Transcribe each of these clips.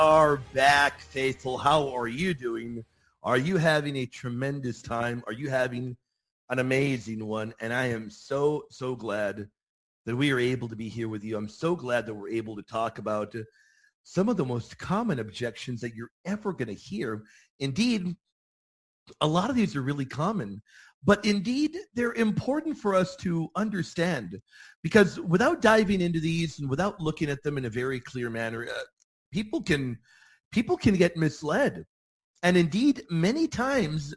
Are back, faithful. How are you doing? Are you having a tremendous time? Are you having an amazing one? And I am so glad that we are able to be here with you. I'm so glad that we're able to talk about some of the most common objections that you're ever going to hear. Indeed, a lot of these are really common, but indeed, they're important for us to understand, because without diving into these and without looking at them in a very clear manner, people can get misled. And indeed, many times,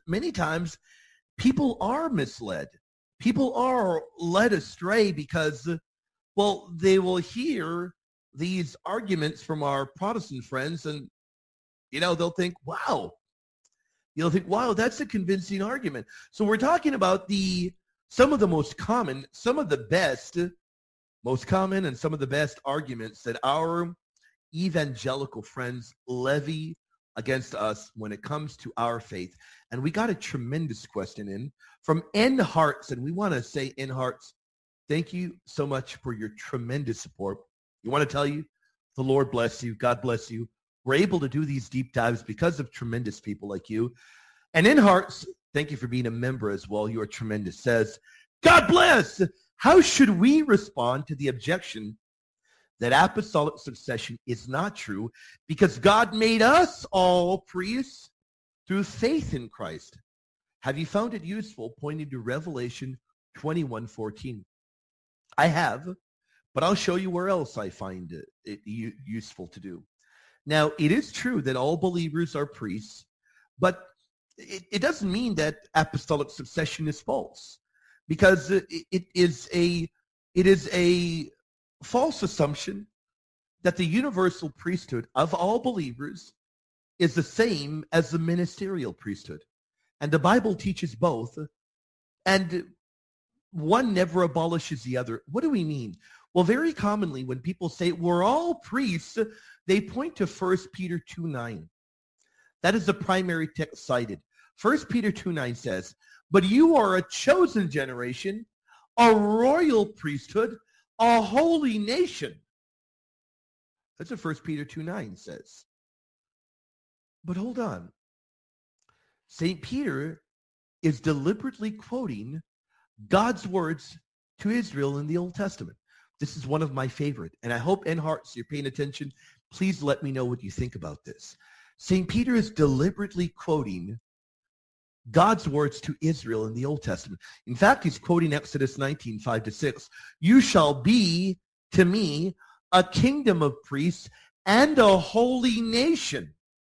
people are misled. People are led astray because, well, they will hear these arguments from our Protestant friends, and they'll think, wow. You'll think, wow, that's a convincing argument. So we're talking about some of the most common, some of the best, most common and some of the best arguments that our evangelical friends levy against us when it comes to our faith. And we got a tremendous question in from N Hearts, and we want to say, N Hearts, thank you so much for your tremendous support. You want to tell you, the Lord bless you, God bless you. We're able to do these deep dives because of tremendous people like you. And In Hearts, thank you for being a member as well. You are tremendous. Says, God bless. How should we respond to the objection that apostolic succession is not true because God made us all priests through faith in Christ? Have you found it useful pointing to Revelation 21:14? I have, but I'll show you where else I find it useful to do. Now, it is true that all believers are priests, but it doesn't mean that apostolic succession is false, because it is a false assumption that the universal priesthood of all believers is the same as the ministerial priesthood. And the Bible teaches both, and one never abolishes the other. What do we mean? Well, very commonly when people say we're all priests, they point to 1 Peter 2:9. That is the primary text cited. 1 Peter 2:9 says, but you are a chosen generation, a royal priesthood, a holy nation. That's what 1 Peter 2:9 says. But hold on. St. Peter is deliberately quoting God's words to Israel in the Old Testament. This is one of my favorite, and I hope in hearts you're paying attention. Please let me know what you think about this. St. Peter is deliberately quoting God's words to Israel in the Old Testament. In fact, he's quoting Exodus 19:5-6. You shall be to me a kingdom of priests and a holy nation.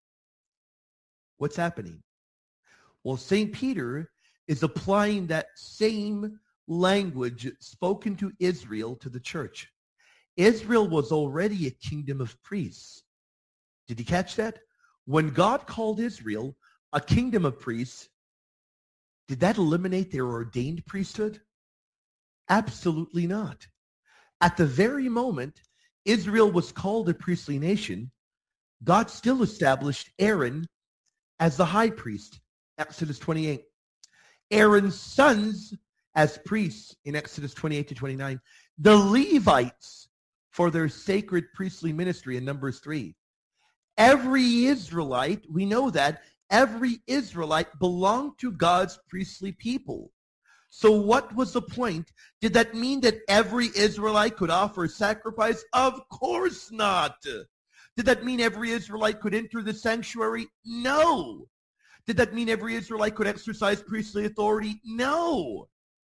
What's happening? Well, St. Peter is applying that same language spoken to Israel to the church. Israel was already a kingdom of priests. Did you catch that? When God called Israel a kingdom of priests, did that eliminate their ordained priesthood? Absolutely not. At the very moment Israel was called a priestly nation, God still established Aaron as the high priest, Exodus 28. Aaron's sons as priests in Exodus 28-29. The Levites for their sacred priestly ministry in Numbers 3. Every Israelite, we know that, every Israelite belonged to God's priestly people. So what was the point? Did that mean that every Israelite could offer a sacrifice? Of course not. Did that mean every Israelite could enter the sanctuary? No. Did that mean every Israelite could exercise priestly authority? No.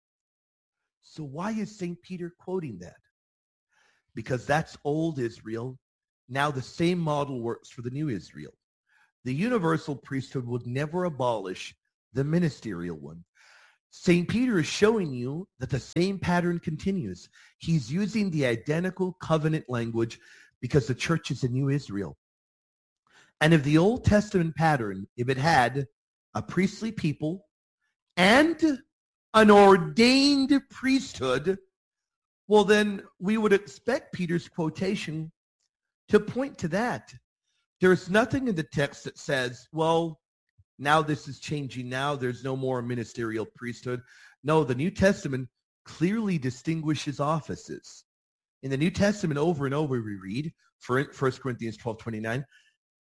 So why is St. Peter quoting that? Because that's old Israel. Now the same model works for the new Israel. The universal priesthood would never abolish the ministerial one. St. Peter is showing you that the same pattern continues. He's using the identical covenant language because the church is a new Israel. And if the Old Testament pattern, if it had a priestly people and an ordained priesthood, well, then we would expect Peter's quotation to point to that. There's nothing in the text that says, well, now this is changing. Now there's no more ministerial priesthood. No, the New Testament clearly distinguishes offices. In the New Testament, over and over, we read, for 1 Corinthians 12:29,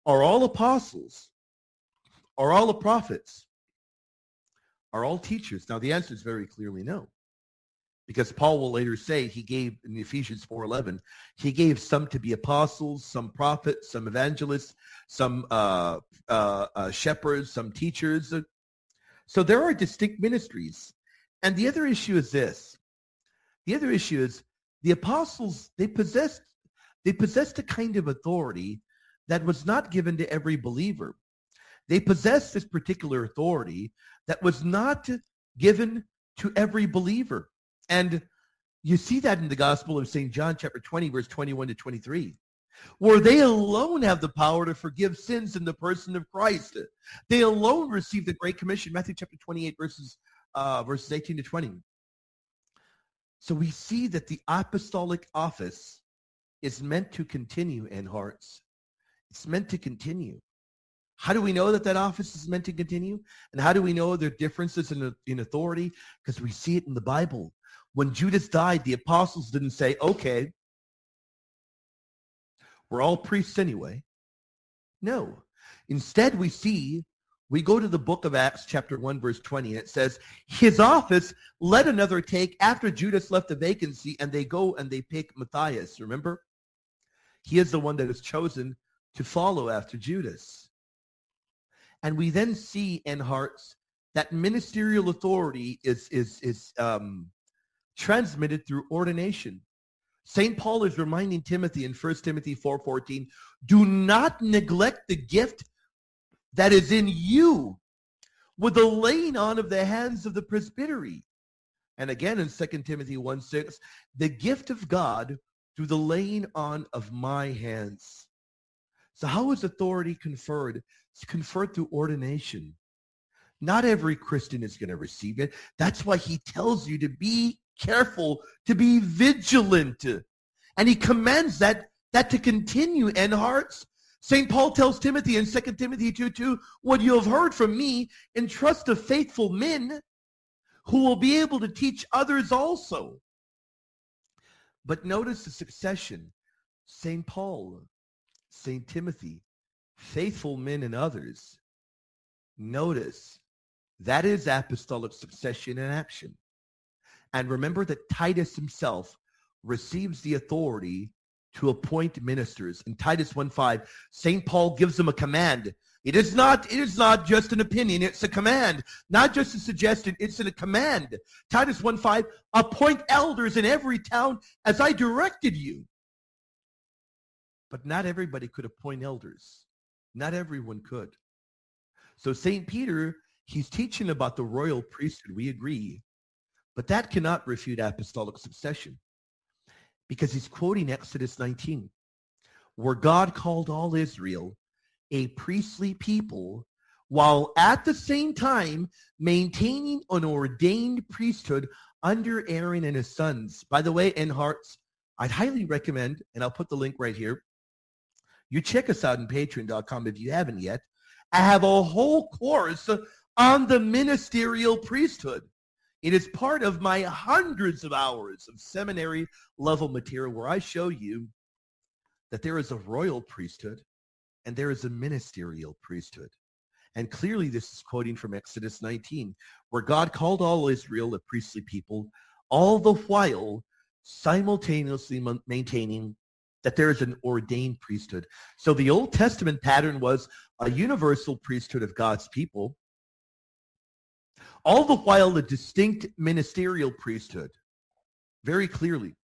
Are all apostles? Are all the prophets? Are all teachers? Now, the answer is very clearly no. Because Paul will later say he gave, in Ephesians 4:11, he gave some to be apostles, some prophets, some evangelists, some shepherds, some teachers. So there are distinct ministries. And the other issue is this. The other issue is the apostles, they possessed a kind of authority that was not given to every believer. They possessed this particular authority that was not given to every believer. And you see that in the Gospel of St. John, chapter 20, verse 21 to 23, where they alone have the power to forgive sins in the person of Christ. They alone receive the Great Commission, Matthew chapter 28, verses 18 to 20. So we see that the apostolic office is meant to continue in hearts. It's meant to continue. How do we know that office is meant to continue? And how do we know there are differences in authority? Because we see it in the Bible. When Judas died, the apostles didn't say, okay, we're all priests anyway. No. Instead, we go to the book of Acts, chapter 1, verse 20, and it says, his office let another take after Judas left the vacancy, and they go and they pick Matthias, remember? He is the one that is chosen to follow after Judas. And we then see in hearts that ministerial authority is transmitted through ordination. St. Paul is reminding Timothy in 1 Timothy 4:14, do not neglect the gift that is in you with the laying on of the hands of the presbytery. And again in 2 Timothy 1:6, the gift of God through the laying on of my hands. So how is authority conferred? It's conferred through ordination. Not every Christian is going to receive it. That's why he tells you to be careful, to be vigilant. And he commands that to continue in hearts. St. Paul tells Timothy in 2 Timothy 2:2, what you have heard from me, entrust to faithful men who will be able to teach others also. But notice the succession. St. Paul, St. Timothy, faithful men and others. Notice that is apostolic succession in action. And remember that Titus himself receives the authority to appoint ministers. In Titus 1:5, St. Paul gives them a command. It is not just an opinion, it's a command. Not just a suggestion, it's a command. Titus 1:5, appoint elders in every town as I directed you. But not everybody could appoint elders. Not everyone could. So St. Peter, he's teaching about the royal priesthood, we agree. But that cannot refute apostolic succession because he's quoting Exodus 19, where God called all Israel a priestly people while at the same time maintaining an ordained priesthood under Aaron and his sons. By the way, in hearts, I'd highly recommend, and I'll put the link right here, you check us out on patreon.com if you haven't yet. I have a whole course on the ministerial priesthood. It is part of my hundreds of hours of seminary level material where I show you that there is a royal priesthood and there is a ministerial priesthood. And clearly this is quoting from Exodus 19, where God called all Israel a priestly people, all the while simultaneously maintaining that there is an ordained priesthood. So the Old Testament pattern was a universal priesthood of God's people, all the while the distinct ministerial priesthood. Very clearly,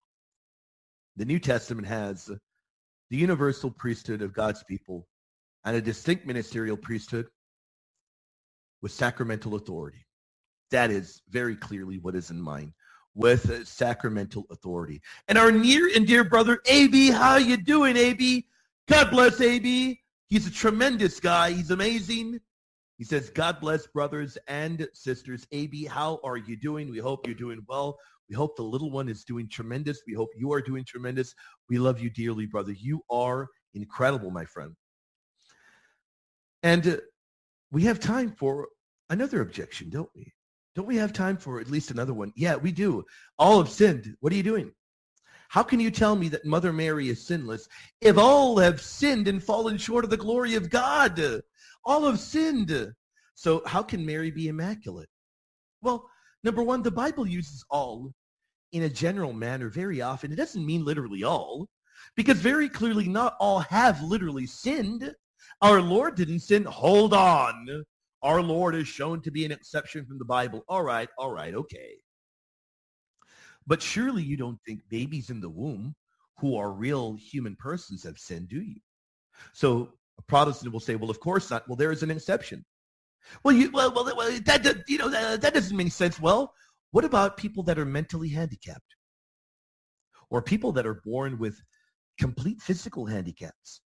the New Testament has the universal priesthood of God's people and a distinct ministerial priesthood with sacramental authority. That is very clearly what is in mind, with sacramental authority. And our near and dear brother, AB, how you doing, AB? God bless AB. He's a tremendous guy. He's amazing. He says, God bless brothers and sisters. AB, how are you doing? We hope you're doing well. We hope the little one is doing tremendous. We hope you are doing tremendous. We love you dearly, brother. You are incredible, my friend. And we have time for another objection, don't we? Don't we have time for at least another one? Yeah, we do. All have sinned. What are you doing? How can you tell me that Mother Mary is sinless if all have sinned and fallen short of the glory of God? All have sinned. So how can Mary be immaculate? Well, number one, the Bible uses all in a general manner very often. It doesn't mean literally all, because very clearly not all have literally sinned. Our Lord didn't sin. Hold on. Our Lord is shown to be an exception from the Bible. All right, okay. But surely you don't think babies in the womb who are real human persons have sinned, do you? So a Protestant will say, well, of course not. Well, there is an exception. That doesn't make sense. Well, what about people that are mentally handicapped or people that are born with complete physical handicaps?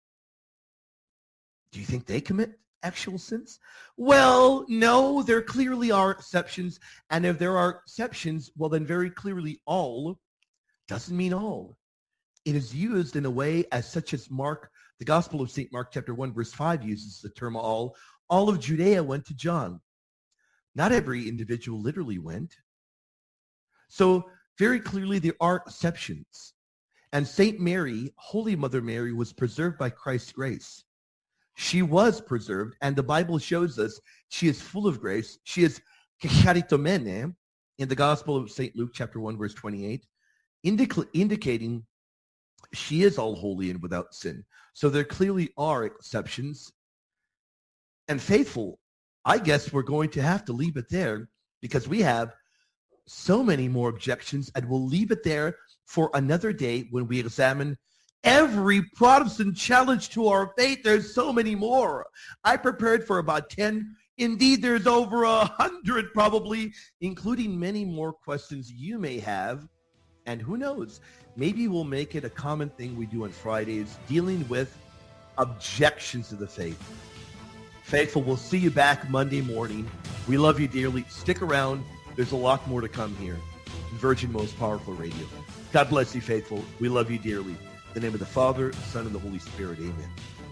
Do you think they commit actual sins? Well, no, there clearly are exceptions. And if there are exceptions, well, then very clearly all doesn't mean all. It is used in a way as such as Mark, the Gospel of St. Mark chapter 1, verse 5 uses the term all. All of Judea went to John. Not every individual literally went. So very clearly there are exceptions. And St. Mary, Holy Mother Mary, was preserved by Christ's grace. She was preserved, and the Bible shows us she is full of grace. She is charitomene in the Gospel of St. Luke chapter 1, verse 28, indicating she is all holy and without sin. So there clearly are exceptions. And faithful, I guess we're going to have to leave it there because we have so many more objections, and we'll leave it there for another day when we examine every Protestant challenge to our faith. There's so many more. I prepared for about 10. Indeed, there's over 100 probably, including many more questions you may have. And who knows, maybe we'll make it a common thing we do on Fridays, dealing with objections to the faith. Faithful, we'll see you back Monday morning. We love you dearly. Stick around. There's a lot more to come here. Virgin Most Powerful Radio. God bless you, faithful. We love you dearly. In the name of the Father, Son, and the Holy Spirit. Amen.